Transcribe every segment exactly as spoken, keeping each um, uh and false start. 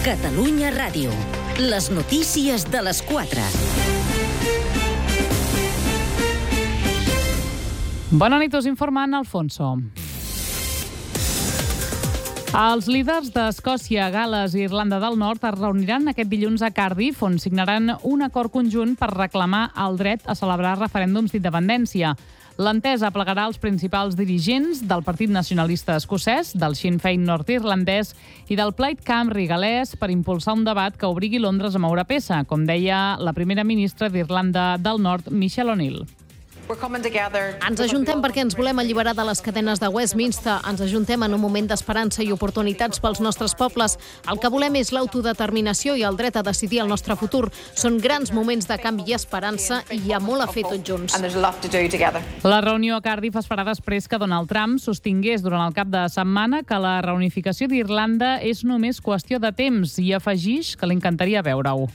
Catalunya Ràdio. Les notícies de les quatre. Bona nit, us informant Alfonso. Els líders d'Escòcia, Gal·les i Irlanda del Nord es reuniran aquest dilluns a Cardiff, on signaran un acord conjunt per reclamar el dret a celebrar referèndums d'independència. L'entesa plegarà els principals dirigents del Partit Nacionalista Escocès, del Sinn Féin nord-irlandès i del Plaid Cymru galès per impulsar un debat que obrigui Londres a moure peça, com deia la primera ministra d'Irlanda del Nord, Michelle O'Neill. Ens ajuntem perquè ens volem alliberar de les cadenes de Westminster. Ens ajuntem en un moment d'esperança i oportunitats pels nostres pobles. El que volem és l'autodeterminació i el dret a decidir el nostre futur. Són grans moments de canvi i esperança i hi ha molt a fer tots junts. La reunió a Cardiff es farà després que Donald Trump sostingués durant el cap de setmana que la reunificació d'Irlanda és només qüestió de temps i afegix que li encantaria veure-ho.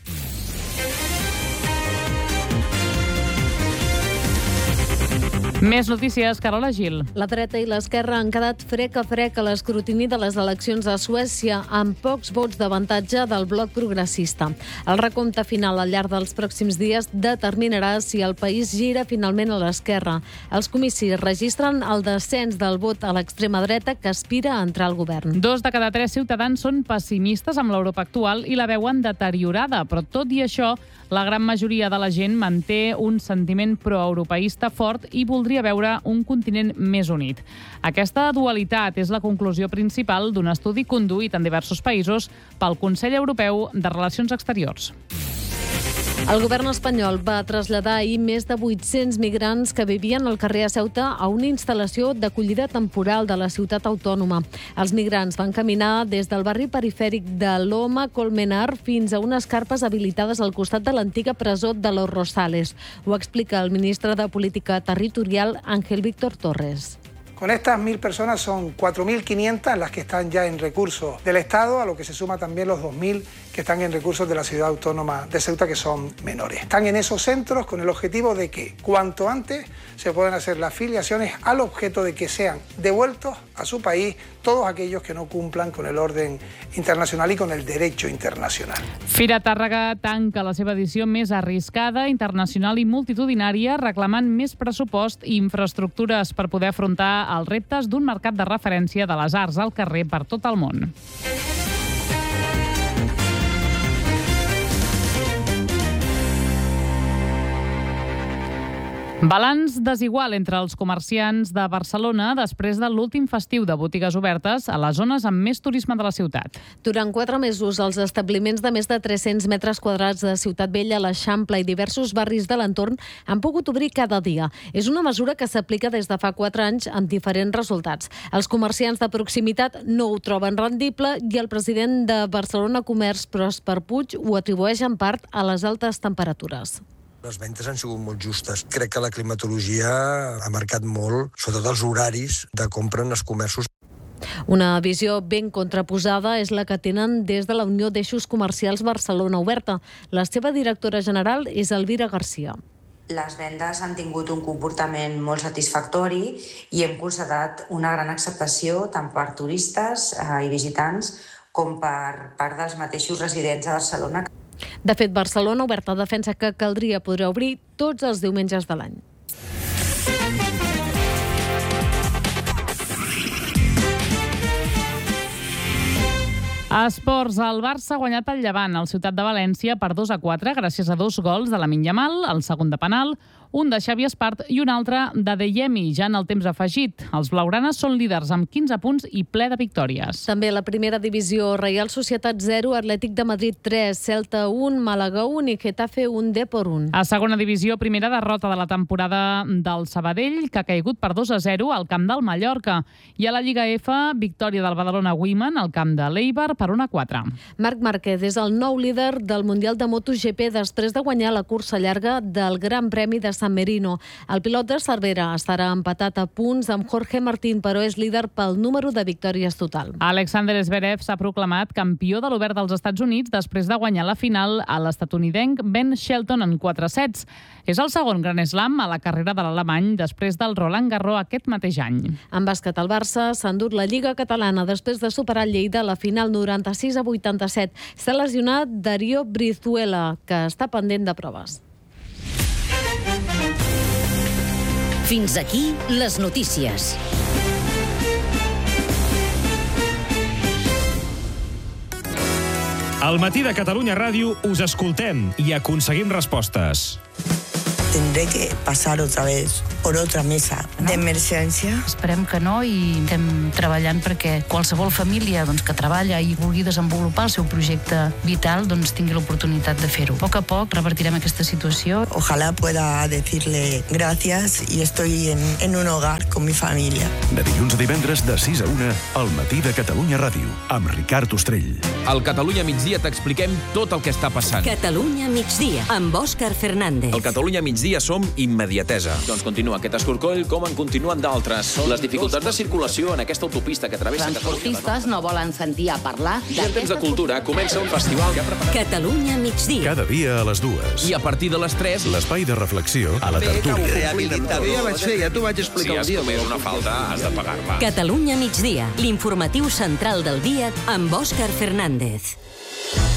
Més notícies, Carola Gil. La dreta i l'esquerra han quedat frec a frec a l'escrutini de les eleccions a Suècia, amb pocs vots d'avantatge del bloc progressista. El recompte final al llarg dels pròxims dies determinarà si el país gira finalment a l'esquerra. Els comicis registren el descens del vot a l'extrema dreta que aspira a entrar al govern. Dos de cada tres ciutadans són pessimistes amb l'Europa actual i la veuen deteriorada, però tot i això, la gran majoria de la gent manté un sentiment proeuropeista fort i voldria veure un continent més unit. Aquesta dualitat és la conclusió principal d'un estudi conduït en diversos països pel Consell Europeu de Relacions Exteriors. El govern espanyol va traslladar ahir més de vuit-cents migrants que vivien al carrer a Ceuta a una instal·lació d'acollida temporal de la ciutat autònoma. Els migrants van caminar des del barri perifèric de Loma Colmenar fins a unes carpes habilitades al costat de l'antiga presó de Los Rosales. Ho explica el ministre de Política Territorial, Ángel Víctor Torres. Con estas mil personas son cuatro mil quinientas las que están ya en recursos del Estado, a lo que se suma también los dos mil que están en recursos de la ciudad autónoma de Ceuta, que son menores. Están en esos centros con el objetivo de que cuanto antes se puedan hacer las filiaciones al objeto de que sean devueltos a su país todos aquellos que no cumplan con el orden internacional y con el derecho internacional. Fira Tàrrega tanca la seva edició més arriscada, internacional i multitudinària, reclamant més pressupost i infraestructures per poder afrontar els reptes d'un mercat de referència de les arts al carrer per tot el món. Balanç desigual entre els comerciants de Barcelona després de l'últim festiu de botigues obertes a les zones amb més turisme de la ciutat. Durant quatre mesos, els establiments de més de tres-cents metres quadrats de Ciutat Vella, l'Eixample i diversos barris de l'entorn han pogut obrir cada dia. És una mesura que s'aplica des de fa quatre anys amb diferents resultats. Els comerciants de proximitat no ho troben rendible i el president de Barcelona Comerç, Pròsper Puig, ho atribueix en part a les altes temperatures. Les ventes han sigut molt justes. Crec que la climatologia ha marcat molt, sobretot els horaris de compra en els comerços. Una visió ben contraposada és la que tenen des de la Unió d'Eixos Comercials Barcelona Oberta. La seva directora general és Elvira Garcia. Les vendes han tingut un comportament molt satisfactori i hem constatat una gran acceptació tant per turistes i visitants com per part dels mateixos residents a Barcelona. De fet, Barcelona Oberta defensa que caldria poder obrir tots els diumenges de l'any. A esports, el Barça ha guanyat el Llevant al Ciutat de València per dos a quatre gràcies a dos gols de Lamine Yamal, el segon de penal, un de Xavi Espart i un altre de Deyemi, ja en el temps afegit. Els blaugranes són líders amb quinze punts i ple de victòries. També la primera divisió, Reial Societat zero, Atlètic de Madrid tres, Celta un, Màlaga un i Getafe un, Depor un. A segona divisió, primera derrota de la temporada del Sabadell, que ha caigut per dos a zero al camp del Mallorca. I a la Lliga F, victòria del Badalona Women al camp de l'Eibar per un a quatre. Marc Márquez és el nou líder del Mundial de MotoGP després de guanyar la cursa llarga del Gran Premi de San Marino. El pilot de Cervera estarà empatat a punts amb Jorge Martín, però és líder pel número de victòries total. Alexander Zverev s'ha proclamat campió de l'Obert dels Estats Units després de guanyar la final a l'estatunidenc Ben Shelton en quatre sets. És el segon Grand Slam a la carrera de l'alemany després del Roland Garros aquest mateix any. En bàsquet, el Barça s'ha endut la Lliga Catalana després de superar el Lleida a la final noranta noranta-sis a vuitanta-set. S'ha lesionat Darío Brizuela, que està pendent de proves. Fins aquí les notícies. Al matí de Catalunya Ràdio us escoltem i aconseguim respostes. Tendré que pasar otra vez por otra mesa de emergència. Esperem que no i estem treballant perquè qualsevol família doncs, que treballa i vulgui desenvolupar el seu projecte vital doncs, tingui l'oportunitat de fer-ho. A poc a poc revertirem aquesta situació. Ojalá pueda decirle gracias y estoy en, en un hogar con mi familia. De dilluns a divendres de sis a una al matí de Catalunya Ràdio amb Ricard Ostrell. Al Catalunya Migdia t'expliquem tot el que està passant. Catalunya Migdia amb Òscar Fernández. Al Catalunya Migdia som immediatesa. Doncs continua aquest escorcoll com en continuen d'altres. Les dificultats de circulació en aquesta autopista que travessa Catalunya. Transportistes no volen sentir a parlar I en temps de cultura comença un festival que ha preparat... Catalunya Migdia. Cada dia a les dues. I a partir de les tres... L'espai de reflexió a la tertúlia. Rehabilitador. Ja vaig fer, ja t'ho vaig explicar. Si has comès una falta, has de pagar-la. Catalunya Migdia, l'informatiu central del dia amb Òscar Fernández.